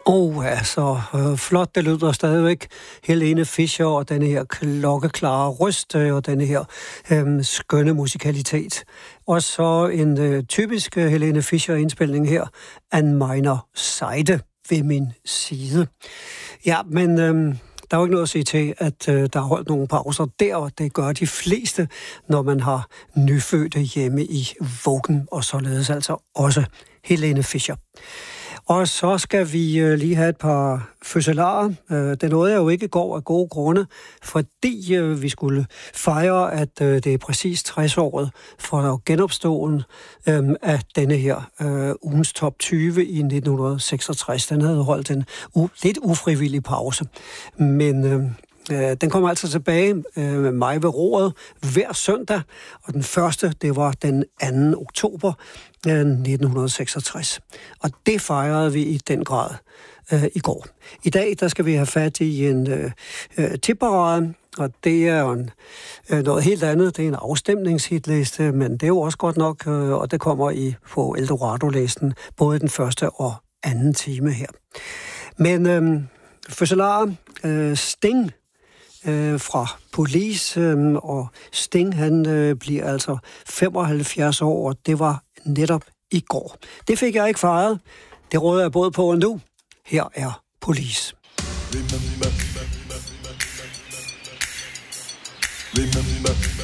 Flot, det lyder stadigvæk. Helene Fischer og denne her klokkeklare røst og denne her skønne musikalitet. Og så en typisk Helene Fischer-indspilning her, An meiner Seite, ved min side. Ja, men der er jo ikke noget at sige til, at der er holdt nogle pauser der, og det gør de fleste, når man har nyfødte hjemme i vuggen, og således altså også Helene Fischer. Og så skal vi lige have et par fødselarer. Det nåede jeg jo ikke i går af gode grunde, fordi vi skulle fejre, at det er præcis 60-året for genopståen af denne her ugens top 20 i 1966. Den havde holdt en lidt ufrivillig pause, men den kommer altså tilbage med mig ved roret hver søndag, og den første, det var den 2. oktober 1966. Og det fejrede vi i den grad i går. I dag, der skal vi have fat i en tipparade, og det er jo noget helt andet. Det er en afstemningshitliste, men det er jo også godt nok, og det kommer på Eldorado-listen, både den første og anden time her. Men fødselarer, Sting fra Police, og Sting, han bliver altså 75 år, og det var netop i går. Det fik jeg ikke fejret. Det råder jeg både på nu. Her er Police. Remember.